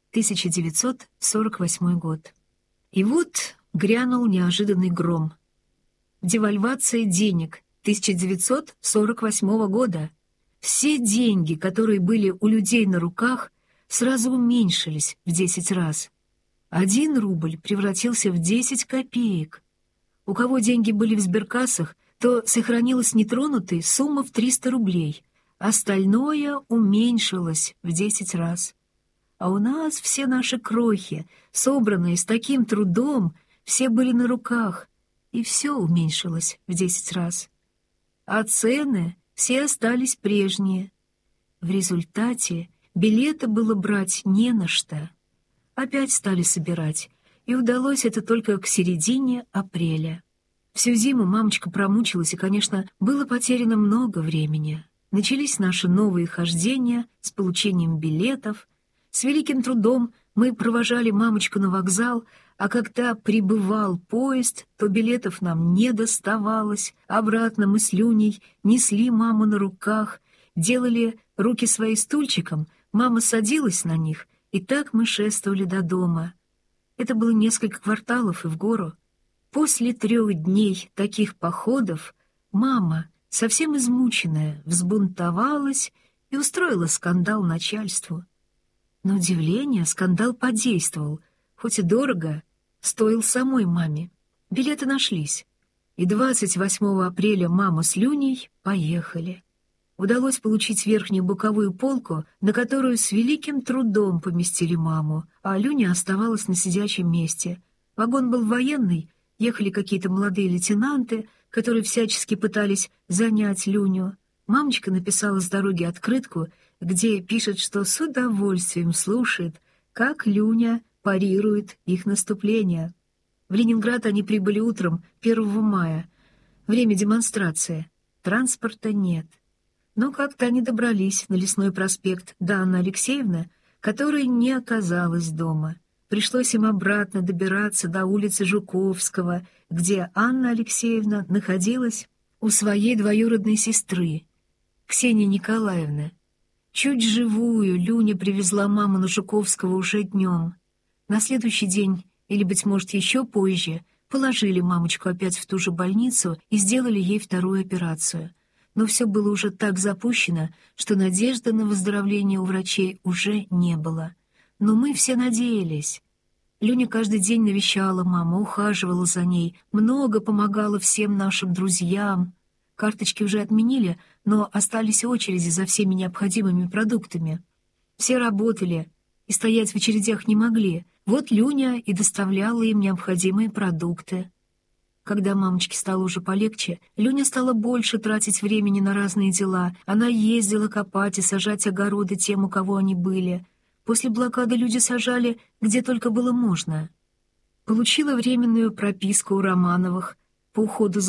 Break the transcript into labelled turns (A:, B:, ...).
A: 1948 год. И вот грянул неожиданный гром. Девальвация денег 1948 года. Все деньги, которые были у людей на руках, сразу уменьшились в 10 раз. 1 рубль превратился в 10 копеек. У кого деньги были в сберкассах, то сохранилась нетронутой сумма в 300 рублей. Остальное уменьшилось в 10 раз. А у нас все наши крохи, собранные с таким трудом, все были на руках, и все уменьшилось в 10 раз. А цены все остались прежние. В результате билеты было брать не на что. Опять стали собирать, и удалось это только к середине апреля. Всю зиму мамочка промучилась, и, конечно, было потеряно много времени. Начались наши новые хождения с получением билетов. С великим трудом мы провожали мамочку на вокзал, а когда прибывал поезд, то билетов нам не доставалось. Обратно мы с Люней несли маму на руках, делали руки свои стульчиком, мама садилась на них, и так мы шествовали до дома. Это было несколько кварталов и в гору. После 3 дней таких походов мама, совсем измученная, взбунтовалась и устроила скандал начальству. На удивление скандал подействовал, хоть и дорого, стоил самой маме. Билеты нашлись, и 28 апреля мама с Люней поехали. Удалось получить верхнюю боковую полку, на которую с великим трудом поместили маму, а Люня оставалась на сидячем месте. Вагон был военный, ехали какие-то молодые лейтенанты, которые всячески пытались занять Люню. Мамочка написала с дороги открытку, где пишет, что с удовольствием слушает, как Люня парирует их наступление. В Ленинград они прибыли утром 1 мая. Время демонстрации. Транспорта нет. Но как-то они добрались на Лесной проспект до Анны Алексеевны, которой не оказалась дома. Пришлось им обратно добираться до улицы Жуковского, где Анна Алексеевна находилась у своей двоюродной сестры, Ксении Николаевны. Чуть живую Люня привезла маму на Жуковского уже днем. На следующий день, или, быть может, еще позже, положили мамочку опять в ту же больницу и сделали ей 2-ю операцию. Но все было уже так запущено, что надежды на выздоровление у врачей уже не было. Но мы все надеялись. Люня каждый день навещала маму, ухаживала за ней, много помогала всем нашим друзьям. Карточки уже отменили, но остались очереди за всеми необходимыми продуктами. Все работали и стоять в очередях не могли. Вот Люня и доставляла им необходимые продукты. Когда мамочке стало уже полегче, Люня стала больше тратить времени на разные дела. Она ездила копать и сажать огороды тем, у кого они были. После блокады люди сажали, где только было можно. Получила временную прописку у Романовых по уходу